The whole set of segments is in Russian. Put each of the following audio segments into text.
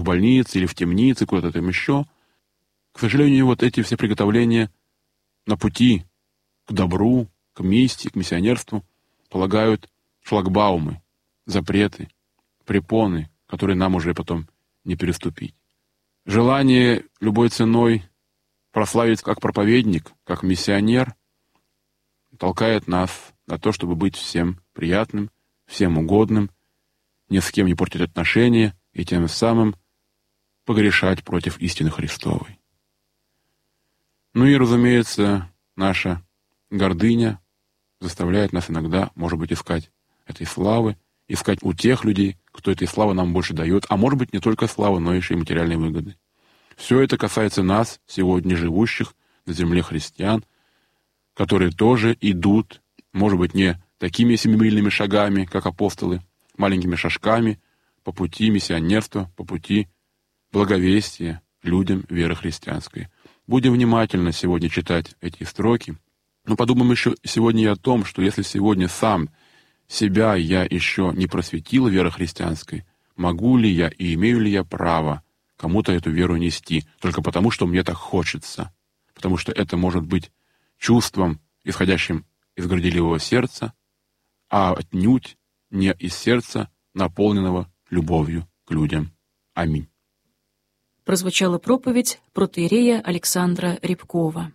в больнице или в темнице, куда-то там еще. К сожалению, вот эти все приготовления на пути к добру, к миссии, к миссионерству полагают шлагбаумы, запреты, препоны, которые нам уже потом не переступить. Желание любой ценой прославить как проповедник, как миссионер, толкает нас на то, чтобы быть всем приятным, всем угодным, ни с кем не портить отношения и тем самым погрешать против истины Христовой. Ну и, разумеется, наша гордыня заставляет нас иногда, может быть, искать этой славы, искать у тех людей, кто этой славы нам больше дает, а может быть, не только славы, но еще и материальные выгоды. Все это касается нас, сегодня живущих на земле христиан, которые тоже идут, может быть, не такими семимильными шагами, как апостолы, маленькими шажками по пути миссионерства, по пути благовестия людям веры христианской. Будем внимательно сегодня читать эти строки, но подумаем еще сегодня и о том, что если сегодня сам себя я еще не просветил верой христианской, могу ли я и имею ли я право кому-то эту веру нести, только потому, что мне так хочется, потому что это может быть чувством, исходящим из горделивого сердца, а отнюдь не из сердца, наполненного любовью к людям. Аминь. Прозвучала проповедь протоиерея Александра Рябкова.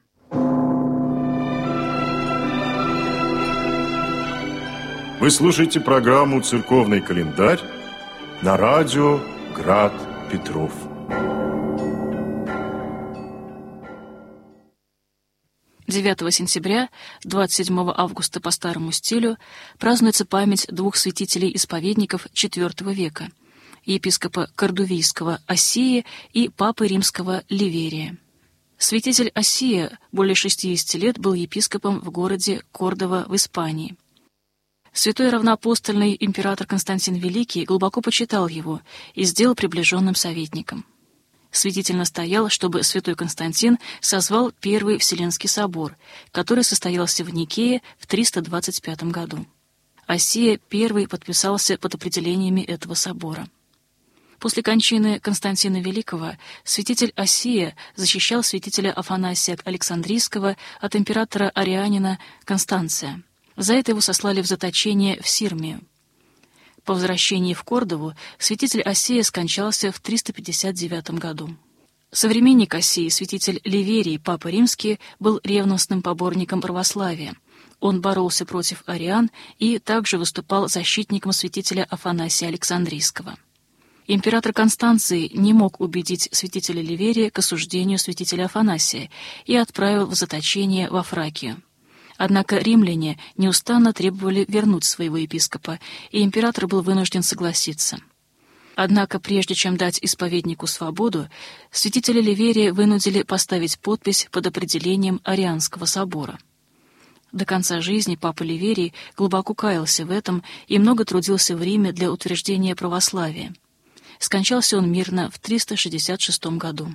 Вы слушаете программу «Церковный календарь» на радио «Град Петров». «9 сентября, 27 августа по старому стилю празднуется память двух святителей-исповедников IV века – епископа Кордувийского Осия и папы римского Ливерия. Святитель Осия более 60 лет был епископом в городе Кордова в Испании. Святой равноапостольный император Константин Великий глубоко почитал его и сделал приближенным советником. Святитель настоял, чтобы святой Константин созвал Первый Вселенский собор, который состоялся в Никее в 325 году. Осия первый подписался под определениями этого собора. После кончины Константина Великого святитель Осия защищал святителя Афанасия Александрийского от императора Арианина Констанция. За это его сослали в заточение в Сирмию. По возвращении в Кордову святитель Осия скончался в 359 году. Современник Осии, святитель Ливерий, папа римский, был ревностным поборником православия. Он боролся против ариан и также выступал защитником святителя Афанасия Александрийского. Император Констанций не мог убедить святителя Ливерия к осуждению святителя Афанасия и отправил в заточение во Фракию. Однако римляне неустанно требовали вернуть своего епископа, и император был вынужден согласиться. Однако, прежде чем дать исповеднику свободу, святителя Ливерия вынудили поставить подпись под определением Арианского собора. До конца жизни папа Ливерий глубоко каялся в этом и много трудился в Риме для утверждения православия. Скончался он мирно в 366 году.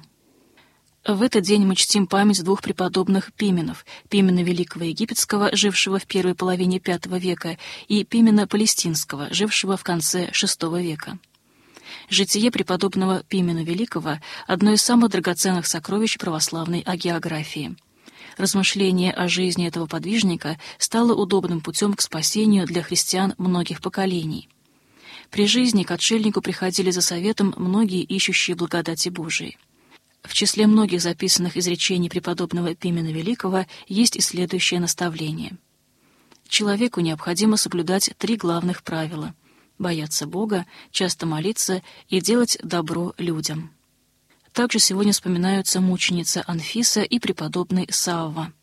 В этот день мы чтим память двух преподобных Пименов: Пимена Великого Египетского, жившего в первой половине V века, и Пимена Палестинского, жившего в конце VI века. Житие преподобного Пимена Великого – одно из самых драгоценных сокровищ православной агеографии. Размышление о жизни этого подвижника стало удобным путем к спасению для христиан многих поколений. При жизни к отшельнику приходили за советом многие ищущие благодати Божией. В числе многих записанных изречений преподобного Пимена Великого есть и следующее наставление. Человеку необходимо соблюдать 3 главных правила – бояться Бога, часто молиться и делать добро людям. Также сегодня вспоминаются мученица Анфиса и преподобный Савва.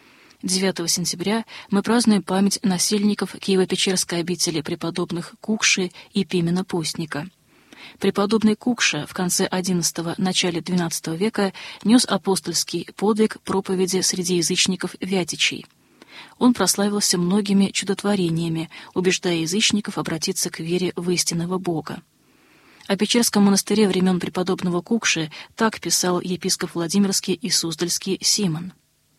9 сентября мы празднуем память насельников Киево-Печерской обители преподобных Кукши и Пимена Постника. Преподобный Кукша в конце XI – начале XII века нес апостольский подвиг проповеди среди язычников-вятичей. Он прославился многими чудотворениями, убеждая язычников обратиться к вере в истинного Бога. О Печерском монастыре времен преподобного Кукши так писал епископ Владимирский и Суздальский Симон.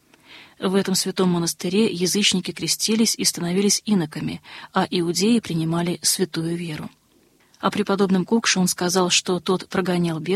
В этом святом монастыре язычники крестились и становились иноками, а иудеи принимали святую веру. О преподобном Кукше он сказал, что тот прогонял бесов,